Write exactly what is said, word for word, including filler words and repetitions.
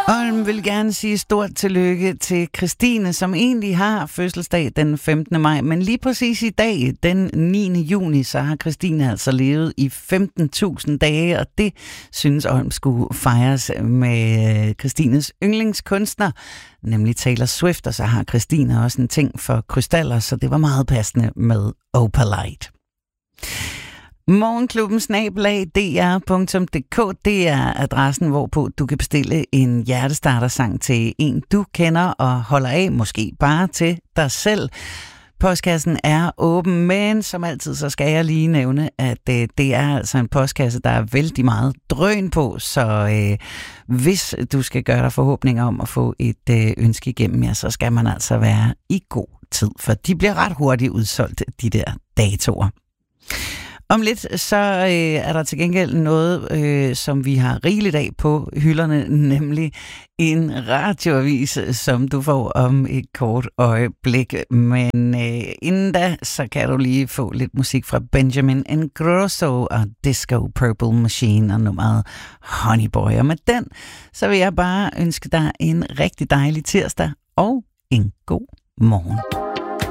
Og vil gerne sige stort tillykke til Christine, som egentlig har fødselsdag den femtende maj, men lige præcis i dag, den niende juni, så har Christine altså levet i femten tusind dage, og det synes Olm skulle fejres med Christines yndlingskunstner, nemlig Taylor Swift, og så har Christine også en ting for krystaller, så det var meget passende med Opalite. Morgenklubben snabel-a d r punktum d k, det er adressen, hvorpå du kan bestille en hjertestartersang til en, du kender og holder af, måske bare til dig selv. Postkassen er åben, men som altid, så skal jeg lige nævne, at øh, det er altså en postkasse, der er vældig meget drøn på, så øh, hvis du skal gøre dig forhåbninger om at få et øh, ønske igennem, ja, så skal man altså være i god tid, for de bliver ret hurtigt udsolgt, de der datoer. Om lidt, så øh, er der til gengæld noget, øh, som vi har rigeligt af på hylderne, nemlig en radioavis, som du får om et kort øjeblik. Men øh, inden da, så kan du lige få lidt musik fra Benjamin Ingrosso og Disco Purple Machine og nummeret Honey Boy. Og med den, så vil jeg bare ønske dig en rigtig dejlig tirsdag og en god morgen.